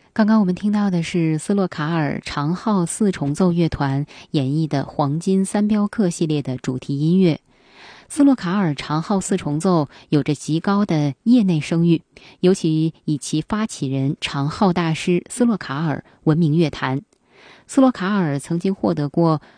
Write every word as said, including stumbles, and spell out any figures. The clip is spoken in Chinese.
刚刚我们听到的是斯洛卡尔长号四重奏乐团演绎的黄金三镖客系列的主题音乐。斯洛卡尔长号四重奏有着极高的业内声誉，尤其以其发起人长号大师斯洛卡尔闻名乐坛。斯洛卡尔曾经获得过